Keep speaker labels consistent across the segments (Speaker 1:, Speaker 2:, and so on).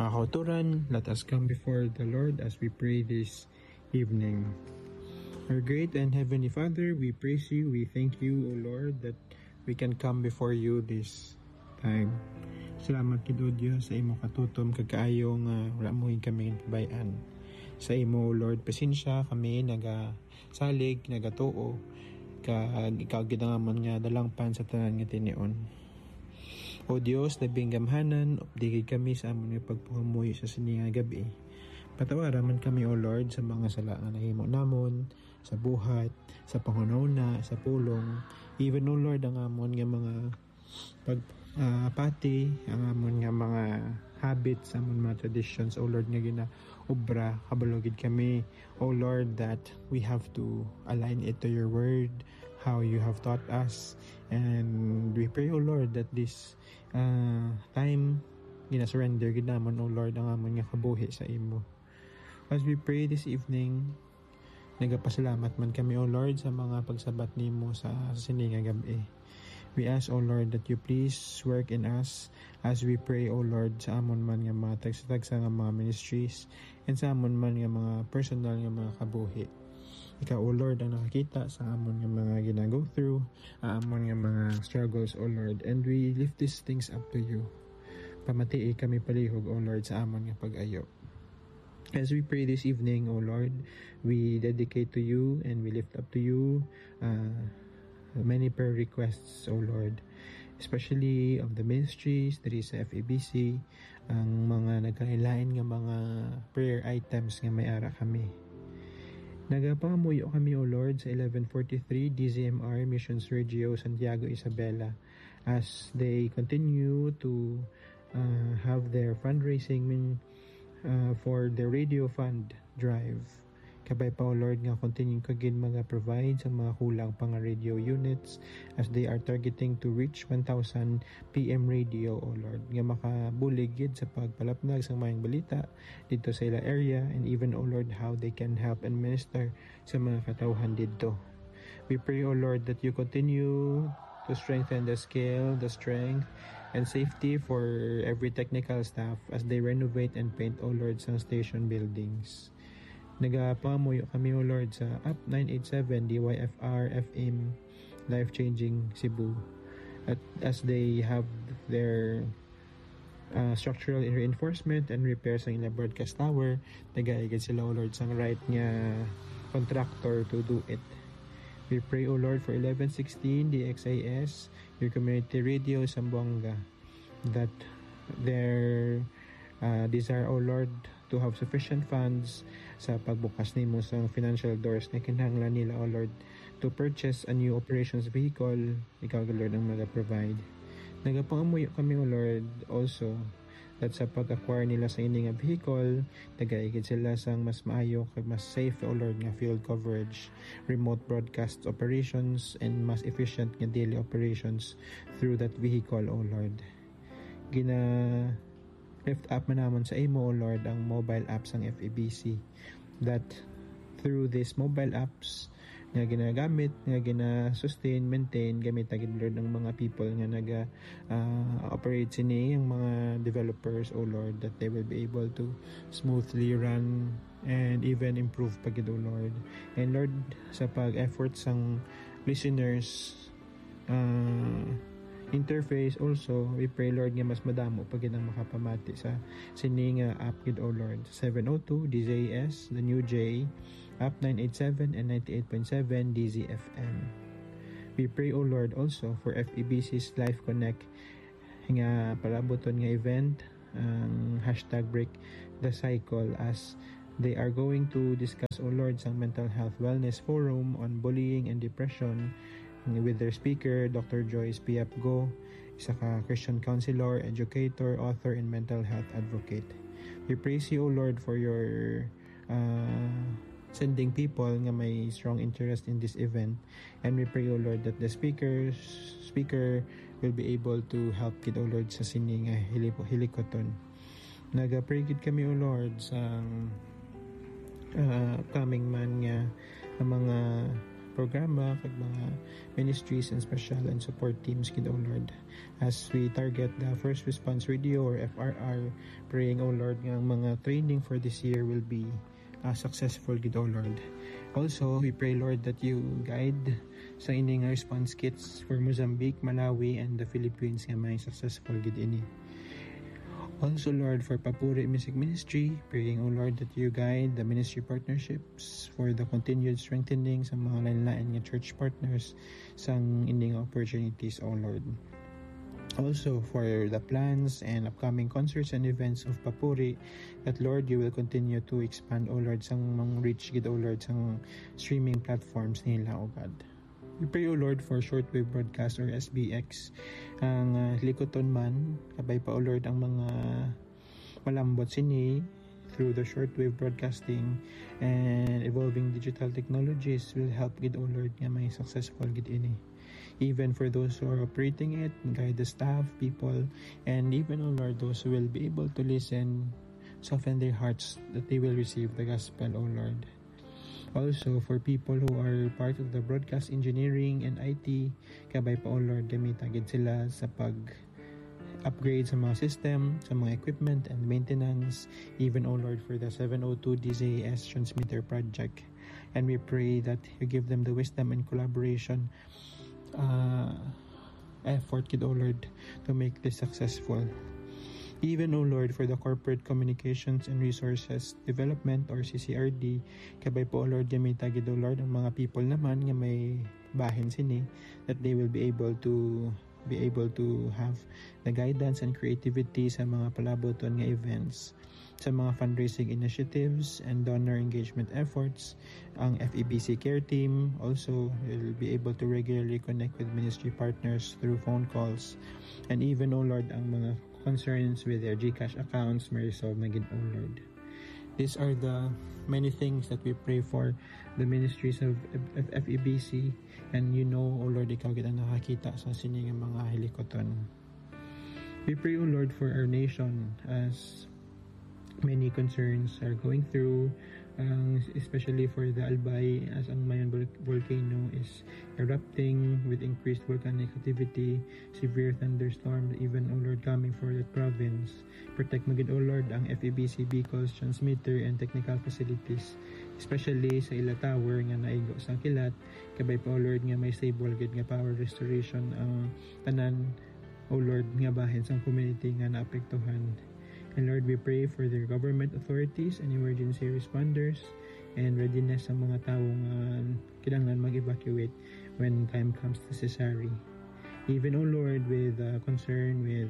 Speaker 1: Mga kauturan, let us come before the Lord as we pray this evening. Our great and heavenly Father, we praise you, we thank you, O Lord, that we can come before you this time. Salamat kid O Diyos sa imo katutom kagaayo nga wala mo kami pabayaan. Sa imo, Lord, pasensya kami nagasalig, nagatuo, kag ikaw gidangaman nga dalangpan sa tanan nga tinion. O Diyos, labing gamhanan, updigid kami sa amon nga pagpahamuyo sa sininga gabi. Patawaran man kami, O Lord, sa mga sala nga nahimo namon, sa buhat, sa pangunahuna, sa pulong, even, O Lord, ang amon nga mga pagpati, ang amon nga mga habits, amon mga traditions, O Lord, nga ginaubra, kabalogid kami, O Lord, that we have to align it to your word, how you have taught us, and we pray, O Lord, that this time gina-surrender ginamon, O Lord, ang amon nga kabuhi sa imo. As we pray this evening, nagapasalamat man kami, O Lord, sa mga pagsabat nimo sa sininga gabi. We ask, O Lord, that you please work in us as we pray, O Lord, sa amon man nga mga tagsa nga mga ministries and sa amon man nga mga personal nga mga kabuhi. Ikaw, O Lord, ang nakakita sa amon nga mga gina-go through, amon nga mga struggles, O Lord, and we lift these things up to you. Pamatii kami palihog, O Lord, sa amon nga pag-ayo. As we pray this evening, O Lord, we dedicate to you and we lift up to you many prayer requests, O Lord, especially of the ministries, there is FEBC, ang mga nagkailain nga mga prayer items nga may ara kami. Nagapangamuyo kami, O Lord, sa 1143 DZMR Missions Regio Santiago Isabela as they continue to have their fundraising for the radio fund drive. Kabay pa, O Lord, nga continue kagin mga provide sa mga kulang pang radio units as they are targeting to reach 1,000 PM radio, O Lord, nga makabulig gid sa pagpalapnag sa mayang balita dito sa ila area, and even, O Lord, how they can help and minister sa mga katawhan dito. We pray, O Lord, that you continue to strengthen the skill, the strength, and safety for every technical staff as they renovate and paint, O Lord, sa station buildings. Nagapamuyo kami, O Lord, sa Up 987 DYFR FM Life Changing Cebu at as they have their structural reinforcement and repairs ng ilang broadcast tower, nagaigid sila, O Lord, sang right nga contractor to do it. We pray, O Lord, for 1116 DXIS, your community radio Zamboanga, that their desire, O Lord, to have sufficient funds sa pagbukas nimo sa financial doors na kinahanglan nila, O Lord, to purchase a new operations vehicle. Ikaw, O Lord, ang mag-provide. Nagapangamuyo kami, O Lord, also that sa pag-acquire nila sa ini nga vehicle, nagaigid sila sang mas maayo kag mas safe, O Lord, nga field coverage, remote broadcast operations, and mas efficient nga daily operations through that vehicle, O Lord. Lift up man namon sa imo, O Lord, ang mobile apps ng FEBC, that through these mobile apps nga ginagamit, nga gina-sustain, maintain, gamit agad, Lord, ng mga people nga operate sini, yung mga developers, O Lord, that they will be able to smoothly run and even improve pagid, O Lord. And Lord, sa pag-efforts ng listeners interface also, we pray, Lord, nga mas madamo pag ang makapamati sa sininga app gid, O Lord. 702 DZS, the new J, app 987 and 98.7 DZFM. We pray, O Lord, also for FEBC's Life Connect nga palabuton nga event, ang #break the cycle, as they are going to discuss, O Lord, sa mental health wellness forum on bullying and depression with their speaker, Dr. Joyce Piap Go, isa ka Christian counselor, educator, author, and mental health advocate. We praise you, O Lord, for your sending people nga may strong interest in this event, and we pray, O Lord, that the speaker will be able to help kid, O Lord, sa sining hilikoton. Nagapray gid kami, O Lord, sa coming man nga mga programa kag mga ministries and special and support teams gid, O Lord, as we target the first response radio or FRR, praying, O Lord, nga ang mga training for this year will be successful gid, O Lord. Also, we pray, Lord, that you guide sa ining response kits for Mozambique, Malawi, and the Philippines nga may successful gid ini. Also, Lord, for Papuri Music Ministry, praying, O Lord, that you guide the ministry partnerships for the continued strengthening sa mga lain-lain nga church partners sang ining opportunities, O Lord. Also, for the plans and upcoming concerts and events of Papuri, that, Lord, you will continue to expand, O Lord, sang mga reach gid, O Lord, sang streaming platforms nila, O God. We pray, O Lord, for shortwave broadcast or SBX, ang likoton man, kabay pa, O Lord, ang mga malambot sini through the shortwave broadcasting and evolving digital technologies will help gid, O Lord, nga may successful gid ini. Even for those who are operating it, guide the staff, people, and even, O Lord, those who will be able to listen, soften their hearts that they will receive the gospel, O Lord. Also, for people who are part of the broadcast engineering and IT, kabay pa, O Lord, gamitan gid sila sa pag-upgrade sa mga system, sa mga equipment and maintenance, even, O Lord, for the 702 DZAS transmitter project. And we pray that you give them the wisdom and collaboration effort, gid, O Lord, to make this successful. Even, O Lord, for the Corporate Communications and Resources Development or CCRD, kabay po, O Lord, gamita gid, O Lord, ang mga people naman nga may bahin sini, that they will be able to have the guidance and creativity sa mga palaboton nga events, sa mga fundraising initiatives and donor engagement efforts. Ang FEBC care team also will be able to regularly connect with ministry partners through phone calls, and even, O Lord, ang mga concerns with their GCash accounts may resolve na gid, O Lord. These are the many things that we pray for the ministries of FEBC, and you know, O Lord, ikaw gid ang nakakita sa sining mga hilikoton. We pray, O Lord, for our nation as many concerns are going through, especially for the Albay, as ang Mayon volcano is erupting with increased volcanic activity, severe thunderstorms, even, O Lord, coming for that province. Protect mo gid, O Lord, ang FEBC Bicol's transmitter and technical facilities, especially sa Ila Tower nga naigo sa kilat, kabay pa, O Lord, nga may stable gid nga power restoration ang tanan, O Lord, nga bahin sa community nga naapektuhan. And Lord, we pray for their government authorities and emergency responders and readiness sa mga taong kailangan mag-evacuate when time comes necessary. Even, O Lord, with concern with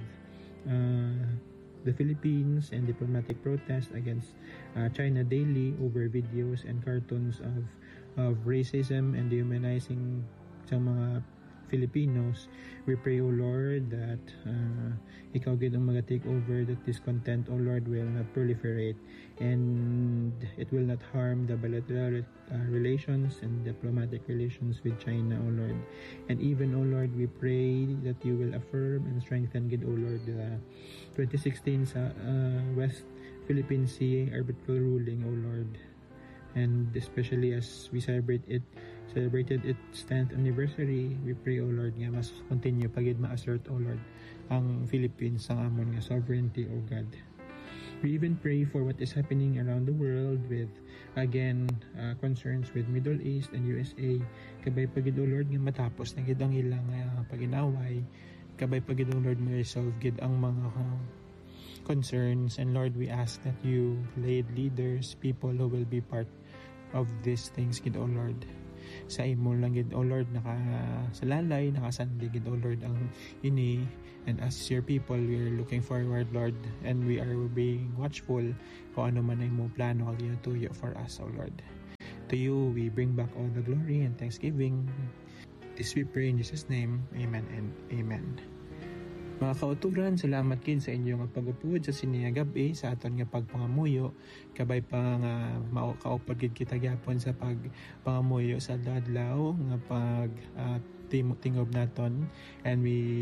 Speaker 1: the Philippines and diplomatic protest against China daily over videos and cartoons of racism and dehumanizing sa mga Filipinos, we pray, O Lord, that ikaw gid ang mag-take over, that this content, O Lord, will not proliferate and it will not harm the bilateral relations and diplomatic relations with China, O Lord. And even, O Lord, we pray that you will affirm and strengthen gid, O Lord, the 2016 sa West Philippine Sea arbitral ruling, O Lord. And especially as we celebrated its 10th anniversary, we pray, O Lord, nga mas continue pagid ma-assert, O Lord, ang Philippines ang amon nga sovereignty, O God. We even pray for what is happening around the world with, again, concerns with Middle East and USA. Kabay pagid, O Lord, nga matapos na gid ang ilang paginaway. Kabay pagid, O Lord, ma-resolve gid ang mga concerns. And Lord, we ask that you lead leaders, people who will be part of these things gid, O Lord. Sa imo lang gid, O Lord, nakasalalay, nakasandi gid, O Lord, ang ini. And as your people, we are looking forward, Lord, and we are being watchful kung ano man ay mo plano kag tuyo for us, O Lord. To you we bring back all the glory and thanksgiving. This we pray in Jesus' name. Amen and amen. Mga kauturan, salamat kid sa inyong pag-upod sa siniya gabi sa aton nga pagpangamuyo, kabay pa nga makaupod gid kita gyapon sa pagpangamuyo sa adlaw nga pag tingob naton, and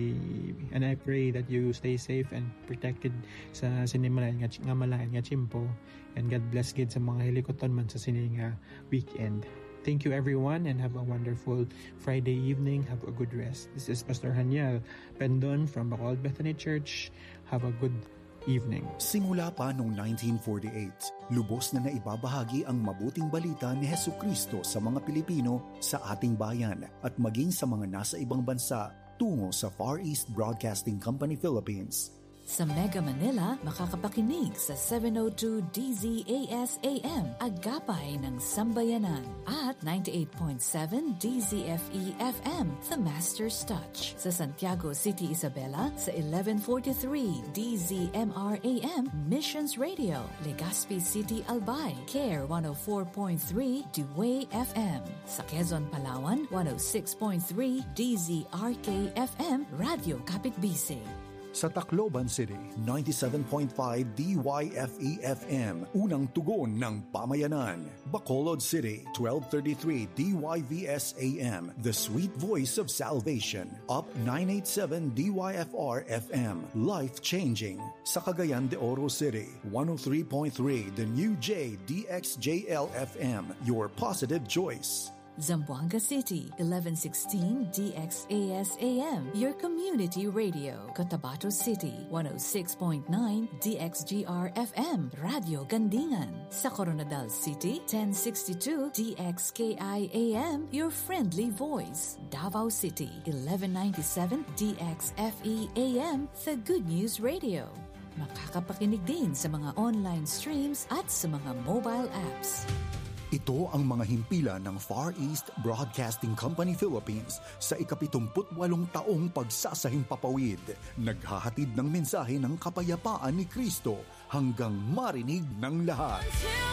Speaker 1: I pray that you stay safe and protected sa sinimalan nga malain nga chimpo, and God bless gid sa mga hilikoton man sa sini nga weekend. Thank you everyone and have a wonderful Friday evening. Have a good rest. This is Pastor Haniel Pendon from Bacolod Bethany Church. Have a good evening.
Speaker 2: Simula pa noong 1948, lubos na naibabahagi ang mabuting balita ni Hesukristo sa mga Pilipino sa ating bayan at maging sa mga nasa ibang bansa tungo sa Far East Broadcasting Company Philippines.
Speaker 3: Sa Mega Manila, makakapakinig sa 702 DZAS-AM, Agapay ng Sambayanan, at 98.7 DZFE-FM, The Master's Touch. Sa Santiago City, Isabela, sa 1143 DZMR-AM, Missions Radio, Legazpi City, Albay, CARE 104.3 Dewey FM. Sa Quezon, Palawan, 106.3 DZRK-FM, Radio Kapitbisig.
Speaker 2: Sa Tacloban City, 97.5 DYFE-FM, unang tugon ng pamayanan. Bacolod City, 1233 DYVS-AM, the sweet voice of salvation. Up 987 DYFR-FM, life-changing. Sa Cagayan de Oro City, 103.3 The New J DXJL-FM, your positive choice.
Speaker 3: Zamboanga City, 1116 DXAS-AM, your community radio. Cotabato City, 106.9 DXGR-FM, Radio Gandingan. Sa Coronadal City, 1062 DXKI-AM, your friendly voice. Davao City, 1197 DXFE-AM, the Good News Radio. Makakapakinig din sa mga online streams at sa mga mobile apps.
Speaker 2: Ito ang mga himpilan ng Far East Broadcasting Company Philippines sa 78 taong pagsasahing papawid. Naghahatid ng mensahe ng kapayapaan ni Kristo hanggang marinig ng lahat.